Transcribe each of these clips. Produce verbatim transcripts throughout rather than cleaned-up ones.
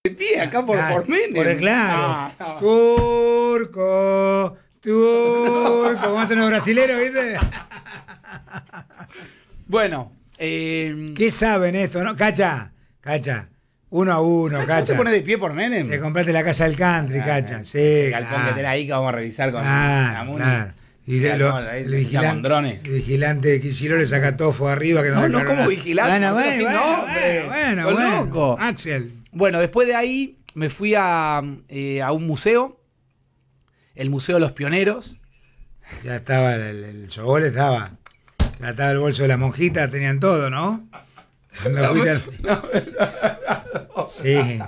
de pie acá por, Ah, por Menem. por el claro. Ah, no. Turco, turco. ¿Cómo hacen los brasileros, viste? Bueno, eh, ¿Qué saben esto, no? Cacha, Cacha. Uno a uno, ¿vos Cacha. te pones de pie por Menem? Te compraste la casa del country, Ah, Cacha. Sí, el galpón claro. que tenés ahí que vamos a revisar con Claro, la Muni. claro. Y de Claro, lo- no, ahí el, te vigilante, mondrones. el vigilante de Kicillof le saca tofo arriba que no, No, no, declaró como nada. vigilante, Bueno, Marcelo, bueno, sin bueno, nombre. bueno, Sos bueno. loco. Axel. Bueno, después de ahí me fui a, eh, a un museo, el Museo de los Pioneros. Ya estaba el, el, el Sobol estaba. Ya estaba el bolso de la monjita, tenían todo, ¿no? Cuando No, fuiste al- no, Sí.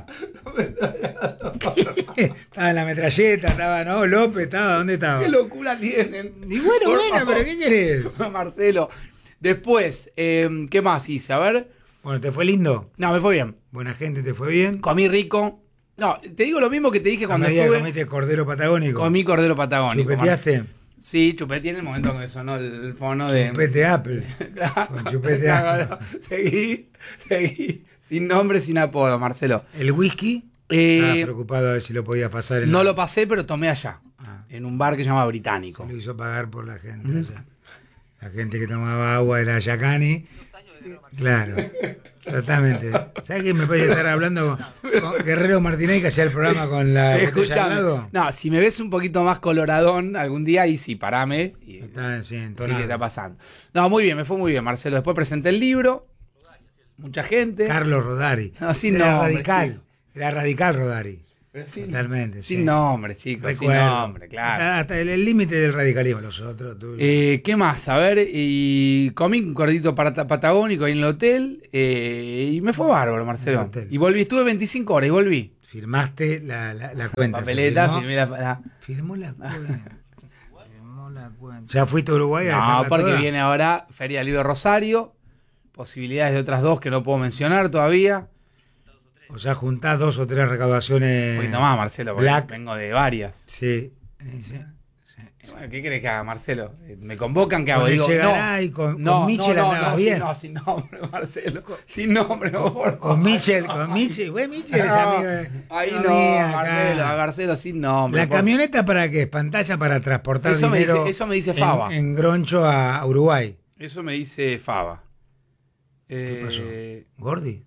Estaba en la metralleta, estaba, ¿no? López estaba, ¿dónde estaba? ¿Qué locura tienen? Y bueno, Por bueno, favor. pero ¿qué querés? Marcelo. Después, eh, ¿qué más hice? A ver. Bueno, ¿te fue lindo? No, me fue bien. Buena gente, ¿te fue bien? Comí rico. No, te digo lo mismo que te dije A cuando medida que estuve. comiste cordero patagónico. Comí cordero patagónico. ¿Chupeteaste? Sí, chupete en el momento que sonó el fono de... Chupete Apple. Claro. Con chupete Claro, Apple. Seguí, seguí. Sin nombre, sin apodo, Marcelo. ¿El whisky? Eh, Estaba preocupado a ver si lo podías pasar en no la- lo pasé, pero tomé allá. Ah. En un bar que se llama Británico. Se lo hizo pagar por la gente allá. La gente que tomaba agua de la Yacani. Claro, exactamente. ¿Sabes que me puede estar hablando con, con Guerrero Martínez que hacía el programa con la botella al Escuchame. lado? No, si me ves un poquito más coloradón algún día, ahí sí, parame. Y, Está, sí, sí, entonado. ¿qué está pasando? No, muy bien, me fue muy bien, Marcelo. Después presenté el libro. Mucha gente. Carlos Rodari. No, sin era nombre, radical. sí. Era radical Rodari. Pero sin, Totalmente, sin sí. nombre, chicos. Sin Recuerdo. nombre, claro. Hasta, hasta el el límite del radicalismo, los otros. Tú. Eh, ¿Qué más? A ver, y comí un cordito pata- patagónico ahí en el hotel eh, y me fue bárbaro, Marcelo. En el hotel. Y volví, estuve veinticinco horas y volví. Firmaste la, la, la cuenta. ¿se Papeleta, firmó? firmé la... la- Firmó la cuenta. Firmó la cuenta. ¿Ya fuiste a Uruguay a No, dejarla porque toda? viene ahora Feria del Libro Rosario, posibilidades de otras dos que no puedo mencionar todavía. O sea, juntás dos o tres recaudaciones. Un poquito más, Marcelo, porque Black. vengo de varias. Sí. eh, sí, sí. Y bueno, ¿qué querés que haga, Marcelo? Eh, Me convocan, ¿qué hago? Con Digo, Echegaray, no, con- no, con Michel no, no, andabas no, bien. Sin, no, sin nombre, Marcelo. Sin nombre, no, por Con favor. Michel, con Michel. Güey, Michel es No, amigo de. ahí amigo no, mío acá. Marcelo, a Marcelo sin nombre. ¿La por- camioneta para qué? ¿Es pantalla para transportar Eso me dinero? dice- eso me dice en- Fava. En, Groncho a Uruguay. Eso me dice Fava. ¿Qué pasó? Eh, ¿Gordi?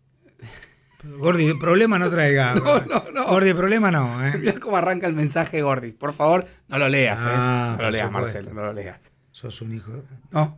Gordi, problema no traiga. No, no, no. Gordi, problema no, ¿eh? Mirá cómo arranca el mensaje, Gordi. Por favor, no lo leas, Ah, ¿eh? No por lo leas, supuesto. Marcelo, no lo leas. Sos un hijo. de- No.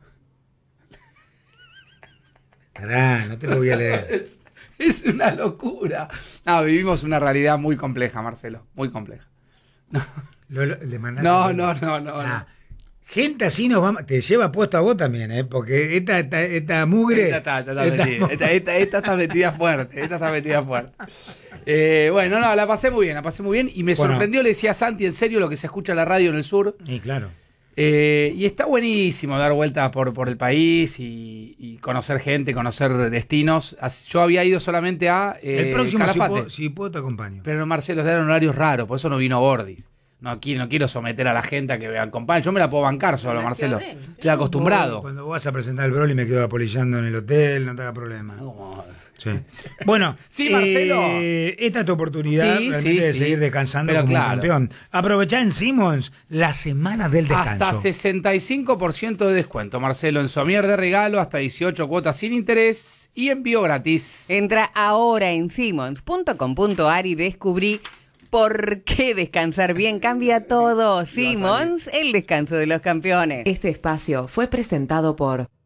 Pará, no te lo voy a leer. Es, es una locura. No, vivimos una realidad muy compleja, Marcelo. Muy compleja. Lo- lo- le mandás No, un- no, no, no. Ah, no. gente así nos va, te lleva puesto a vos también, ¿eh? Porque esta, esta, esta mugre. Esta está, esta está esta metida. Esta, esta- esta está metida fuerte. Esta está metida fuerte. Eh, bueno, no, la pasé muy bien, la pasé muy bien. Y me Bueno. sorprendió, le decía a Santi, en serio, lo que se escucha en la radio en el sur. Y claro. Eh, y está buenísimo dar vueltas por, por el país y, y conocer gente, conocer destinos. As- Yo había ido solamente a eh, El próximo, si Calafate. puedo, si puedo, te acompaño. Pero Marcelo, eran horarios raros, por eso no vino Gordis. No quiero, no quiero someter a la gente a que me acompañe. Yo me la puedo bancar solo, Marcelo. Estoy acostumbrado. Vos, cuando vas a presentar el Broly me quedo apolillando en el hotel, no te haga problema. Como- Sí. Bueno, Sí, Marcelo. eh, esta es tu oportunidad Sí, realmente sí, de sí. seguir descansando Pero como claro. un campeón. Aprovechá en Simmons la semana del descanso. Hasta sesenta y cinco por ciento de descuento, Marcelo, en Somier de regalo, hasta dieciocho cuotas sin interés y envío gratis. Entra ahora en simmons punto com punto ar y descubrí por qué descansar bien cambia todo. Simmons, el descanso de los campeones. Este espacio fue presentado por